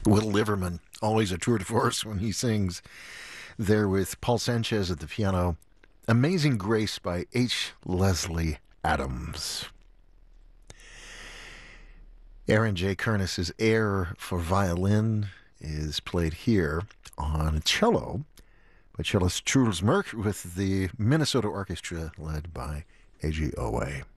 Will Liverman, always a tour de force when he sings, there with Paul Sanchez at the piano. Amazing Grace by H. Leslie Adams. Aaron J. Kernis's Air for Violin is played here on cello by cellist Truls Mørk with the Minnesota Orchestra led by A.G. Owe.